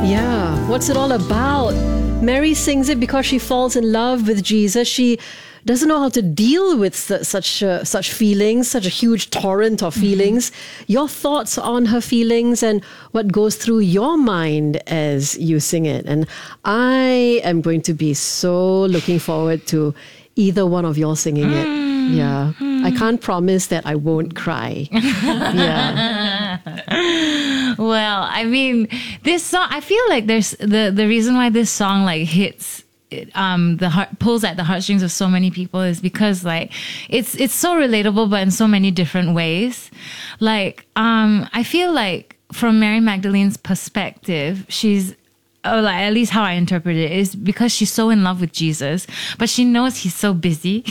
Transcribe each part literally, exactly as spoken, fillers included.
Yeah, what's it all about? Mary sings it because she falls in love with Jesus. She doesn't know how to deal with su- such uh, such feelings, such a huge torrent of feelings. Mm-hmm. Your thoughts on her feelings and what goes through your mind as you sing it. And I am going to be so looking forward to either one of y'all singing mm. it. Yeah. Mm. I can't promise that I won't cry. Yeah. Well, I mean, this song, I feel like there's the, the reason why this song like hits um the heart, pulls at the heartstrings of so many people is because like it's it's so relatable, but in so many different ways. Like um I feel like from Mary Magdalene's perspective, she's oh, like at least how I interpret it is because she's so in love with Jesus, but she knows he's so busy.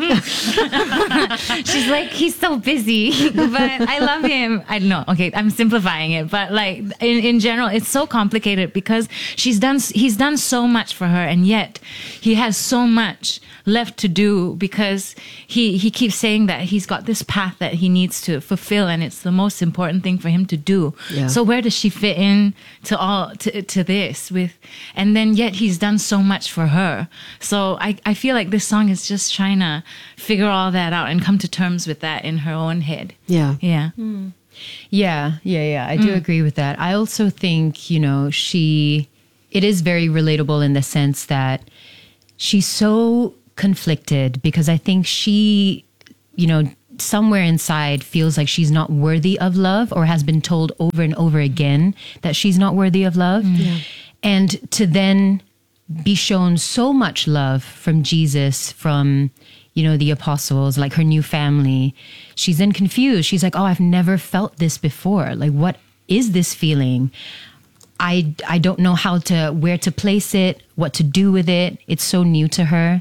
She's like, he's so busy, but I love him. I don't know. Okay, I'm simplifying it, but like in, in general, it's so complicated because she's done, he's done so much for her, and yet he has so much left to do because he he keeps saying that he's got this path that he needs to fulfill, and it's the most important thing for him to do. Yeah. So where does she fit in to all to, to this with, and then yet he's done so much for her. So I, I feel like this song is just trying to figure all that out and come to terms with that in her own head. Yeah. Yeah. Mm. Yeah, yeah, yeah. I do mm. agree with that. I also think, you know, she, it is very relatable in the sense that she's so conflicted because I think she, you know, somewhere inside feels like she's not worthy of love or has been told over and over again that she's not worthy of love. Mm. Yeah. And to then be shown so much love from Jesus, from, you know, the apostles, like her new family, she's then confused. She's like, oh, I've never felt this before. Like, what is this feeling? I, I don't know how to, where to place it, what to do with it. It's so new to her.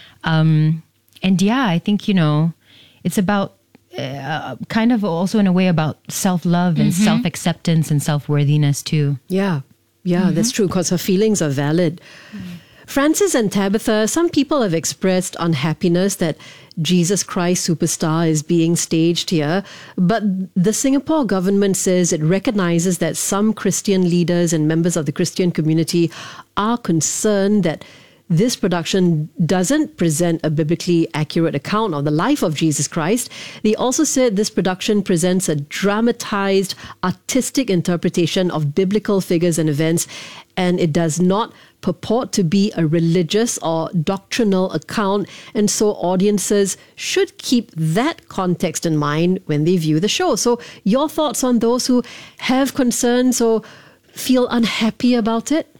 Um, and yeah, I think, you know, it's about uh, kind of also in a way about self-love and mm-hmm. self-acceptance and self-worthiness too. Yeah. Yeah, mm-hmm. that's true because her feelings are valid. Mm. Francis and Tabitha, some people have expressed unhappiness that Jesus Christ Superstar is being staged here, but the Singapore government says it recognizes that some Christian leaders and members of the Christian community are concerned that this production doesn't present a biblically accurate account of the life of Jesus Christ. They also said this production presents a dramatized, artistic interpretation of biblical figures and events, and it does not purport to be a religious or doctrinal account, and so audiences should keep that context in mind when they view the show. So your thoughts on those who have concerns or feel unhappy about it?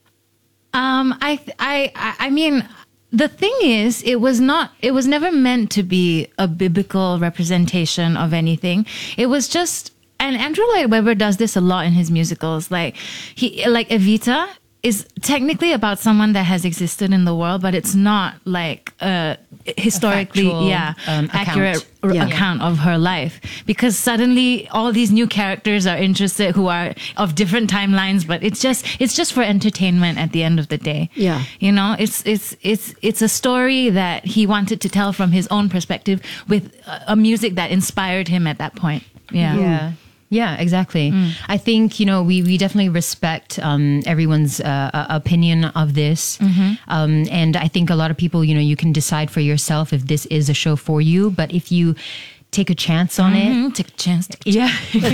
Um, I, I, I mean, the thing is, it was not, it was never meant to be a biblical representation of anything. It was just, and Andrew Lloyd Webber does this a lot in his musicals. Like he, like Evita is technically about someone that has existed in the world, but it's not like a historically, a factual, yeah, um, accurate account. Yeah. account of her life. Because suddenly all these new characters are interested who are of different timelines, but it's just it's just for entertainment at the end of the day. Yeah, you know, it's it's it's it's a story that he wanted to tell from his own perspective with a, a music that inspired him at that point. Yeah. Yeah. Yeah, exactly. Mm. I think, you know, we, we definitely respect um, everyone's uh, opinion of this. Mm-hmm. Um, and I think a lot of people, you know, you can decide for yourself if this is a show for you. But if you take a chance on mm-hmm. it. Take a chance. Take a yeah.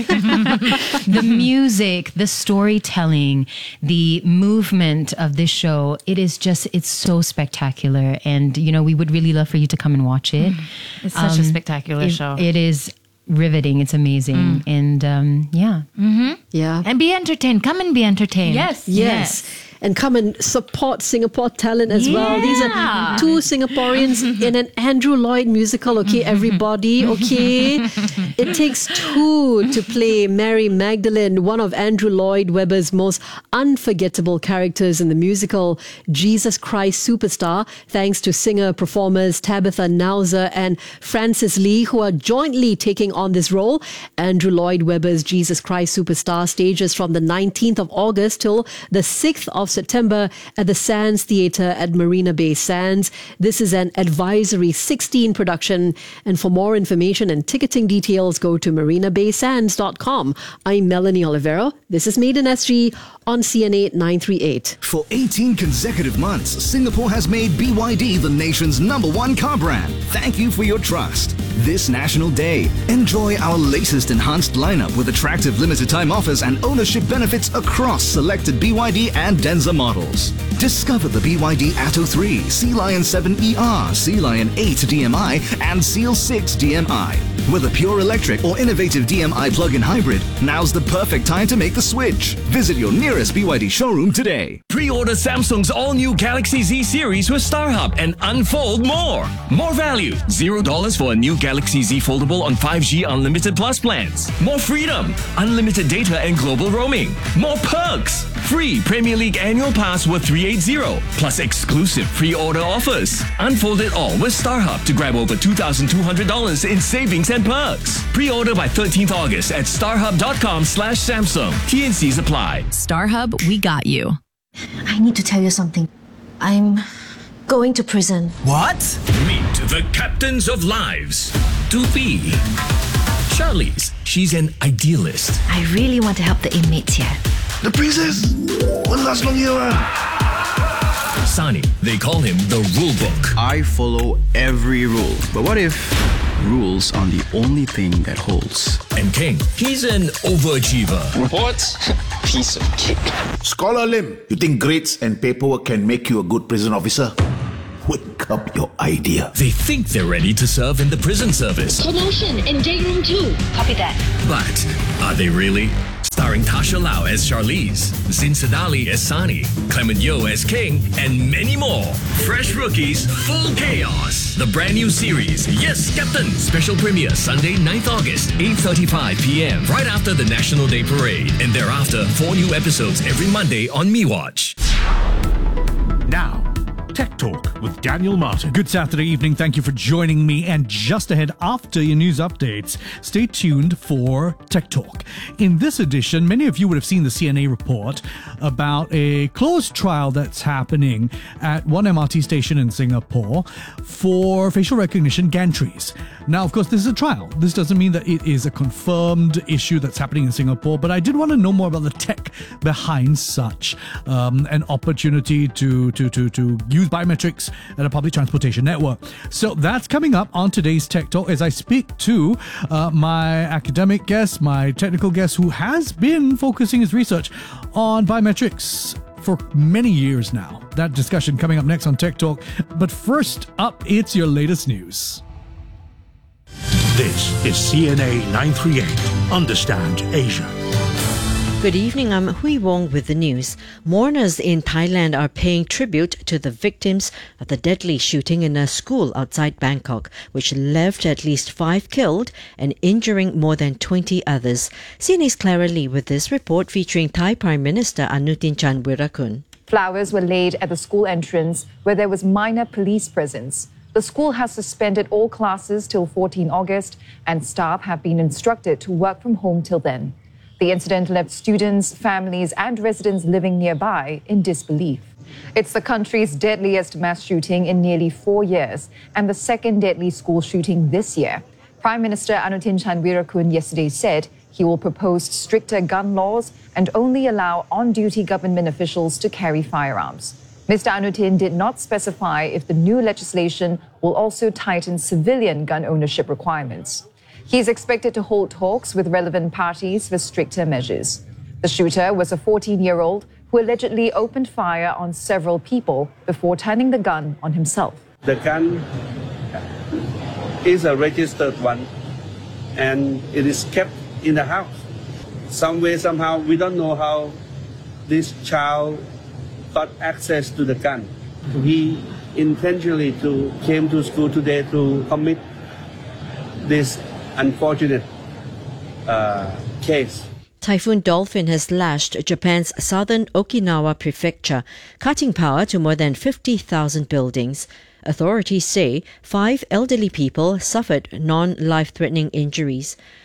The music, the storytelling, the movement of this show, it is just, it's so spectacular. And, you know, we would really love for you to come and watch it. Mm. It's such um, a spectacular it, show. It is riveting. It's amazing. Mm. And um, yeah. Mm-hmm. Yeah. And be entertained. Come and be entertained. Yes. Yes. yes. And come and support Singapore talent as yeah. well. These are two Singaporeans in an Andrew Lloyd musical, okay, everybody, okay? It takes two to play Mary Magdalene, one of Andrew Lloyd Webber's most unforgettable characters in the musical Jesus Christ Superstar, thanks to singer-performers Tabitha Nauser and Francis Lee, who are jointly taking on this role. Andrew Lloyd Webber's Jesus Christ Superstar stages from the nineteenth of August till the sixth of September at the Sands Theatre at Marina Bay Sands. This is an Advisory sixteen production. And for more information and ticketing details, go to marina bay sands dot com. I'm Melanie Olivero. This is Made in S G on C N A nine thirty-eight. For eighteen consecutive months, Singapore has made B Y D the nation's number one car brand. Thank you for your trust. This National Day, enjoy our latest enhanced lineup with attractive limited time offers and ownership benefits across selected B Y D and Denza models. Discover the B Y D Atto three, Sea Lion seven E R, Sea Lion eight D M I and Seal six D M I. Whether pure electric or innovative D M I plug-in hybrid, now's the perfect time to make the switch. Visit your nearest B Y D showroom today. Pre-order Samsung's all-new Galaxy Z series with StarHub and unfold more. More value. Zero dollars for a new Galaxy Z foldable on five G Unlimited Plus plans. More freedom. Unlimited data and global roaming. More perks. Free Premier League annual pass worth three hundred eighty. Plus exclusive pre-order offers. Unfold it all with StarHub to grab over two thousand two hundred dollars in savings and perks. Pre-order by thirteenth August at starhub.com slash Samsung. T N Cs apply. StarHub, we got you. I need to tell you something. I'm going to prison. What? Meet the captains of lives. To be Charlize. She's an idealist. I really want to help the inmates here. The princess won't last long here. Sani. They call him the rule book. I follow every rule. But what if rules are the only thing that holds? And King. He's an overachiever. What? Piece of cake. Scholar Lim, you think grades and paperwork can make you a good prison officer? Wake up your idea. They think they're ready to serve in the prison service. Promotion in day room two. Copy that. But are they really? Starring Tasha Lau as Charlize, Zin Sadali as Sani, Clement Yeoh as King, and many more. Fresh rookies, full chaos. The brand new series, Yes, Captain. Special premiere Sunday, ninth August, eight thirty-five p.m. Right after the National Day Parade. And thereafter, four new episodes every Monday on MeWatch. Now, Tech Talk with Daniel Martin. Good Saturday evening. Thank you for joining me. And just ahead after your news updates, stay tuned for Tech Talk. In this edition, many of you would have seen the C N A report about a closed trial that's happening at one M R T station in Singapore for facial recognition gantries. Now, of course, this is a trial. This doesn't mean that it is a confirmed issue that's happening in Singapore, but I did want to know more about the tech behind such um, an opportunity to, to, to, to use biometrics at a public transportation network. So that's coming up on today's Tech Talk as I speak to uh, my academic guest, my technical guest, who has been focusing his research on biometrics for many years now. That discussion coming up next on Tech Talk. But first up, it's your latest news. This is C N A nine thirty-eight. Understand Asia. Good evening, I'm Hui Wong with the news. Mourners in Thailand are paying tribute to the victims of the deadly shooting in a school outside Bangkok, which left at least five killed and injuring more than twenty others. C N A's Clara Lee with this report featuring Thai Prime Minister Anutin Charnvirakul. Flowers were laid at the school entrance where there was minor police presence. The school has suspended all classes till fourteenth August and staff have been instructed to work from home till then. The incident left students, families and residents living nearby in disbelief. It's the country's deadliest mass shooting in nearly four years and the second deadly school shooting this year. Prime Minister Anutin Charnvirakul yesterday said he will propose stricter gun laws and only allow on-duty government officials to carry firearms. Mister Anutin did not specify if the new legislation will also tighten civilian gun ownership requirements. He is expected to hold talks with relevant parties for stricter measures. The shooter was a fourteen-year-old who allegedly opened fire on several people before turning the gun on himself. The gun is a registered one and it is kept in the house. Some way, somehow, we don't know how this child got access to the gun. He intentionally to, came to school today to commit this unfortunate uh, case. Typhoon Dolphin has lashed Japan's southern Okinawa prefecture, cutting power to more than fifty thousand buildings. Authorities say five elderly people suffered non-life-threatening injuries.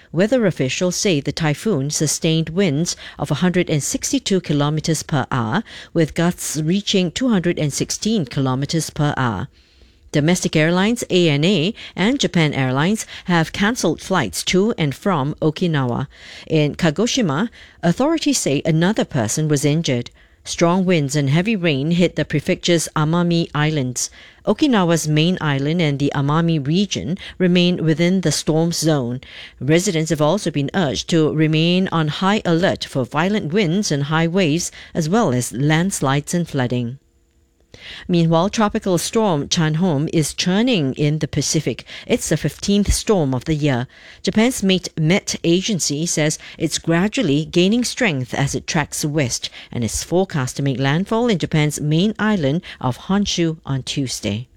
Weather officials say the typhoon sustained winds of one hundred sixty-two kilometers per hour, with gusts reaching two hundred sixteen kilometers per hour. Domestic airlines A N A and Japan Airlines have cancelled flights to and from Okinawa. In Kagoshima, authorities say another person was injured. Strong winds and heavy rain hit the prefecture's Amami Islands. Okinawa's main island and the Amami region remain within the storm zone. Residents have also been urged to remain on high alert for violent winds and high waves, as well as landslides and flooding. Meanwhile, tropical storm Chanhom is churning in the Pacific. It's the fifteenth storm of the year. Japan's Met Agency says it's gradually gaining strength as it tracks west and is forecast to make landfall in Japan's main island of Honshu on Tuesday.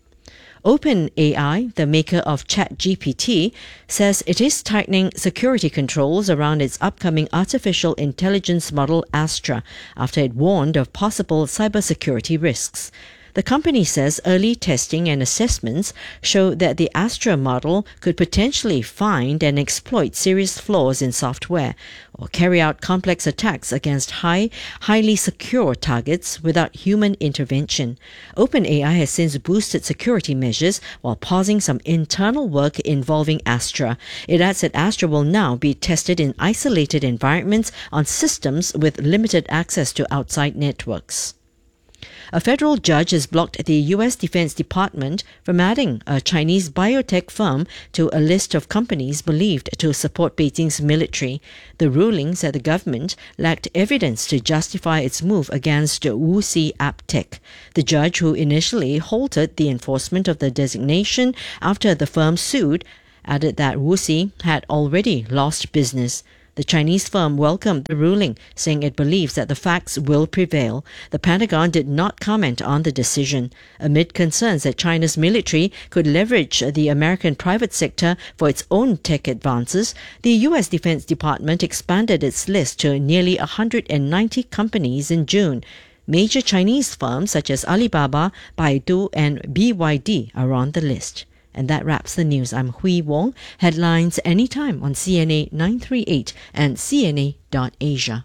OpenAI, the maker of ChatGPT, says it is tightening security controls around its upcoming artificial intelligence model Astra after it warned of possible cybersecurity risks. The company says early testing and assessments show that the Astra model could potentially find and exploit serious flaws in software or carry out complex attacks against high, highly secure targets without human intervention. OpenAI has since boosted security measures while pausing some internal work involving Astra. It adds that Astra will now be tested in isolated environments on systems with limited access to outside networks. A federal judge has blocked the U S Defense Department from adding a Chinese biotech firm to a list of companies believed to support Beijing's military. The ruling said the government lacked evidence to justify its move against Wuxi AppTech. The judge, who initially halted the enforcement of the designation after the firm sued, added that Wuxi had already lost business. The Chinese firm welcomed the ruling, saying it believes that the facts will prevail. The Pentagon did not comment on the decision. Amid concerns that China's military could leverage the American private sector for its own tech advances, the U S Defense Department expanded its list to nearly one hundred ninety companies in June. Major Chinese firms such as Alibaba, Baidu, and B Y D are on the list. And that wraps the news. I'm Hui Wong. Headlines anytime on C N A nine three eight and C N A dot Asia.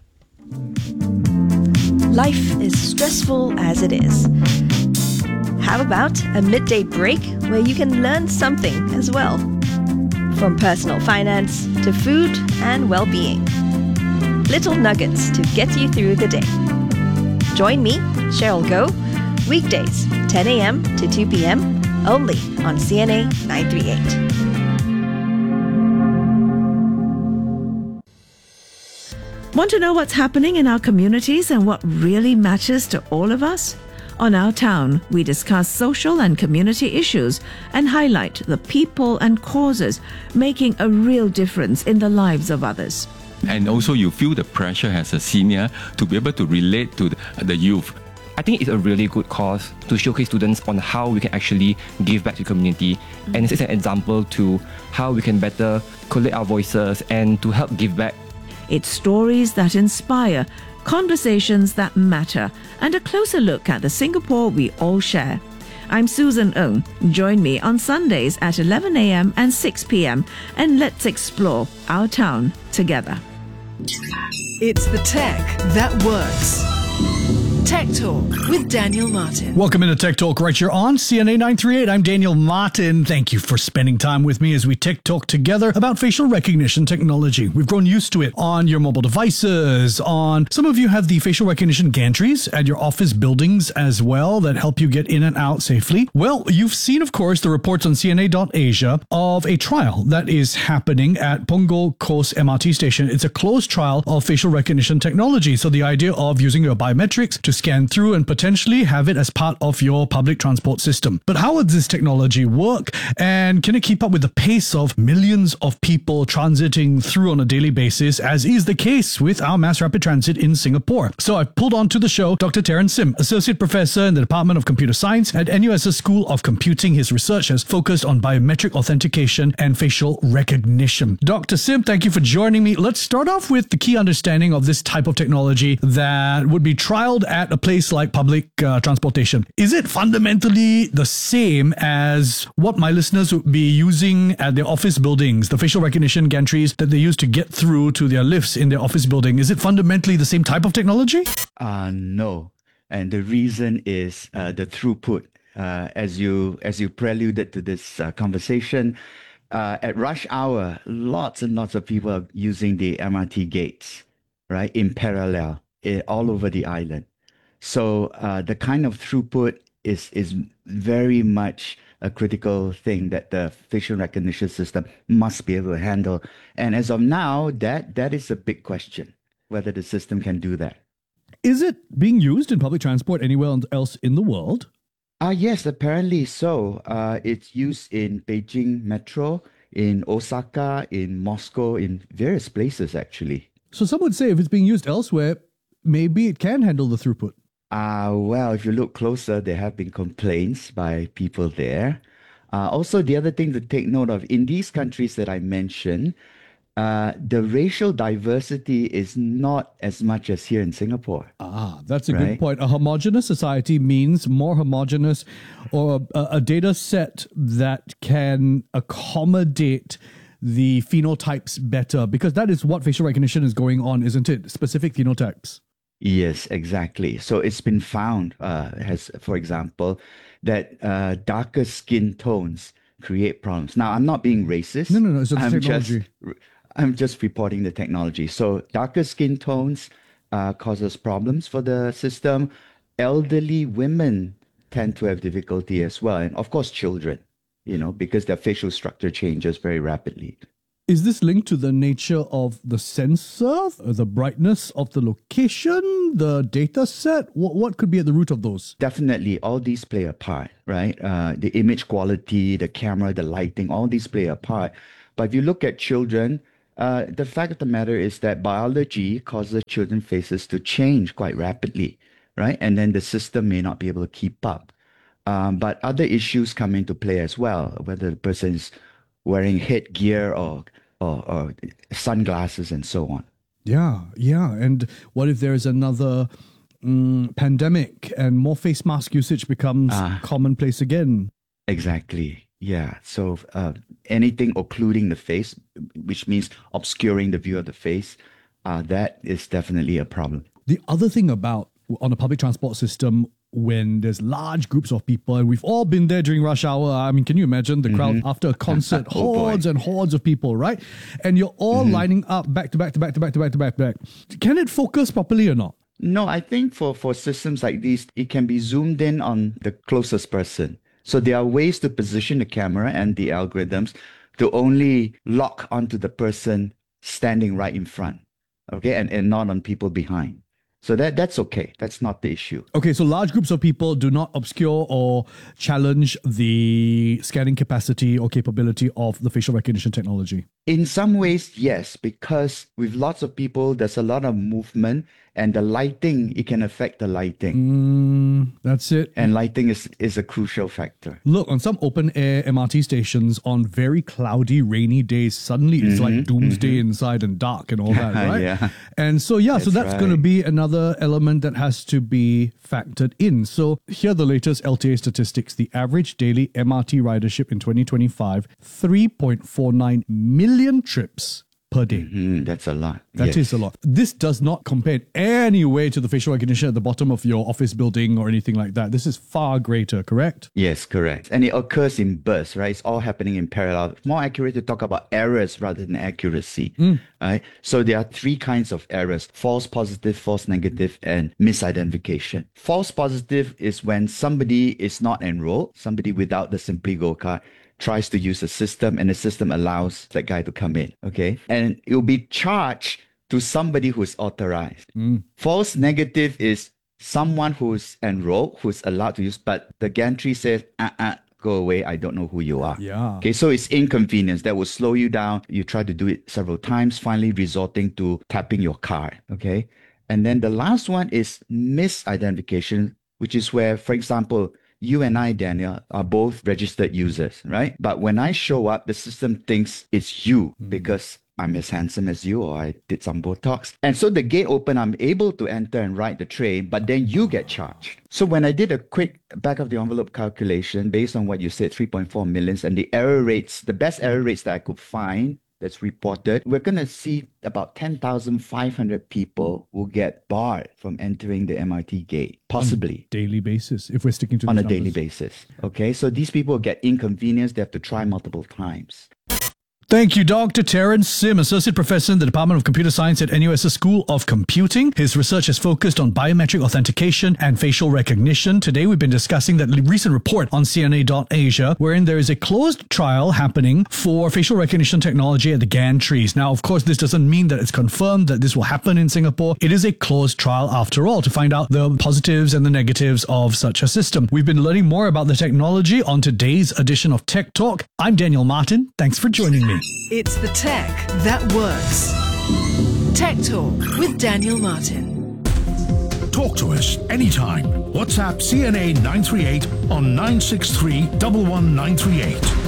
Life is stressful as it is. How about a midday break where you can learn something as well? From personal finance to food and well-being. Little nuggets to get you through the day. Join me, Cheryl Goh, weekdays, ten a.m. to two p.m. only on C N A nine three eight. Want to know what's happening in our communities and what really matters to all of us? On Our Town, we discuss social and community issues and highlight the people and causes making a real difference in the lives of others. And also you feel the pressure as a senior to be able to relate to the youth. I think it's a really good cause to showcase students on how we can actually give back to the community. Mm-hmm. And it's an example to how we can better collect our voices and to help give back. It's stories that inspire, conversations that matter, and a closer look at the Singapore we all share. I'm Susan Ng. Join me on Sundays at eleven a.m. and six p.m. and let's explore our town together. It's the tech that works. Tech Talk with Daniel Martin. Welcome into Tech Talk right here on C N A nine three eight. I'm Daniel Martin. Thank you for spending time with me as we Tech Talk together about facial recognition technology. We've grown used to it on your mobile devices, on some of you have the facial recognition gantries at your office buildings as well that help you get in and out safely. Well, you've seen, of course, the reports on C N A dot Asia of a trial that is happening at Punggol Coast M R T station. It's a closed trial of facial recognition technology. So the idea of using your biometrics to scan through and potentially have it as part of your public transport system. But how would this technology work? And can it keep up with the pace of millions of people transiting through on a daily basis, as is the case with our mass rapid transit in Singapore? So I've pulled on to the show Doctor Terence Sim, Associate Professor in the Department of Computer Science at N U S's School of Computing. His research has focused on biometric authentication and facial recognition. Doctor Sim, thank you for joining me. Let's start off with the key understanding of this type of technology that would be trialed at at a place like public uh, transportation, is it fundamentally the same as what my listeners would be using at their office buildings, the facial recognition gantries that they use to get through to their lifts in their office building? Is it fundamentally the same type of technology? Uh, no. And the reason is uh, the throughput. Uh, as you as you preluded to this uh, conversation, uh, at rush hour, lots and lots of people are using the M R T gates, right, in parallel, eh, all over the island. So uh, the kind of throughput is is very much a critical thing that the facial recognition system must be able to handle. And as of now, that that is a big question, whether the system can do that. Is it being used in public transport anywhere else in the world? Uh, yes, apparently so. Uh, it's used in Beijing Metro, in Osaka, in Moscow, in various places, actually. So some would say if it's being used elsewhere, maybe it can handle the throughput. Uh, well, if you look closer, there have been complaints by people there. Uh, also, the other thing to take note of, in these countries that I mentioned, uh, the racial diversity is not as much as here in Singapore. Ah, that's a right? good point. A homogeneous society means more homogeneous, or a, a data set that can accommodate the phenotypes better, because that is what facial recognition is going on, isn't it? Specific phenotypes. Yes, exactly. So it's been found, uh, has, for example, that uh, darker skin tones create problems. Now, I'm not being racist. No, no, no. It's the I'm technology. Just, I'm just reporting the technology. So darker skin tones uh, causes problems for the system. Elderly women tend to have difficulty as well. And of course, children, you know, because their facial structure changes very rapidly. Is this linked to the nature of the sensor, the brightness of the location, the data set? What, what could be at the root of those? Definitely, all these play a part, right? Uh, the image quality, the camera, the lighting, all these play a part. But if you look at children, uh, the fact of the matter is that biology causes children's faces to change quite rapidly, right? And then the system may not be able to keep up. Um, but other issues come into play as well, whether the person is wearing headgear or, or, or sunglasses and so on. Yeah, yeah. And what if there is another um, pandemic and more face mask usage becomes uh, commonplace again? Exactly. Yeah. So uh, anything occluding the face, which means obscuring the view of the face, uh, that is definitely a problem. The other thing about on a public transport system, when there's large groups of people, and we've all been there during rush hour. I mean, can you imagine the crowd mm-hmm. after a concert? oh, hordes boy. and hordes of people, right? And you're all mm-hmm. lining up back to back to back to back to back to back to back. Can it focus properly or not? No, I think for, for systems like these, it can be zoomed in on the closest person. So there are ways to position the camera and the algorithms to only lock onto the person standing right in front, okay, and, and not on people behind. So that that's okay. That's not the issue. Okay, so large groups of people do not obscure or challenge the scanning capacity or capability of the facial recognition technology. In some ways, yes, because with lots of people, there's a lot of movement, and the lighting, it can affect the lighting. Mm, that's it. And lighting is, is a crucial factor. Look, on some open air M R T stations on very cloudy, rainy days, suddenly it's mm-hmm, like doomsday mm-hmm. inside and dark and all that, right? yeah. And so, yeah, that's so that's right. going to be another element that has to be factored in. So here are the latest L T A statistics. The average daily M R T ridership in twenty twenty-five, three point four nine million trips per day. Mm-hmm, that's a lot. That yes. is a lot. This does not compare in any way to the facial recognition at the bottom of your office building or anything like that. This is far greater, correct? Yes, correct. And it occurs in bursts, right? It's all happening in parallel. It's more accurate to talk about errors rather than accuracy, mm. right? So there are three kinds of errors: false positive, false negative, and misidentification. False positive is when somebody is not enrolled, somebody without the SimplyGo card tries to use the system, and the system allows that guy to come in, okay? And it will be charged to somebody who's authorized. Mm. False negative is someone who's enrolled, who's allowed to use, but the gantry says, uh-uh, go away, I don't know who you are. Yeah. Okay, so it's inconvenience that will slow you down. You try to do it several times, finally resorting to tapping your card, okay? And then the last one is misidentification, which is where, for example, you and I, Daniel, are both registered users, right? But when I show up, the system thinks it's you mm. because I'm as handsome as you, or I did some Botox. And so the gate open, I'm able to enter and ride the train, but then you get charged. So when I did a quick back of the envelope calculation based on what you said, three point four millions, and the error rates, the best error rates that I could find that's reported, we're going to see about ten thousand five hundred people will get barred from entering the M R T gate, possibly. On a daily basis, if we're sticking to On a numbers. daily basis. Okay, so these people get inconvenienced. They have to try multiple times. Thank you, Doctor Terence Sim, Associate Professor in the Department of Computer Science at N U S's School of Computing. His research has focused on biometric authentication and facial recognition. Today, we've been discussing that recent report on C N A dot Asia, wherein there is a closed trial happening for facial recognition technology at the gantries. Now, of course, this doesn't mean that it's confirmed that this will happen in Singapore. It is a closed trial after all to find out the positives and the negatives of such a system. We've been learning more about the technology on today's edition of Tech Talk. I'm Daniel Martin. Thanks for joining me. It's the tech that works. Tech Talk with Daniel Martin. Talk to us anytime. WhatsApp C N A nine three eight on nine six three one one nine three eight.